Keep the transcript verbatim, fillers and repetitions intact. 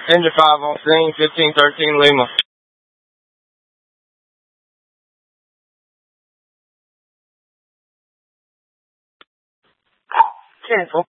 Engine five on scene, fifteen thirteen Lima. Cancel.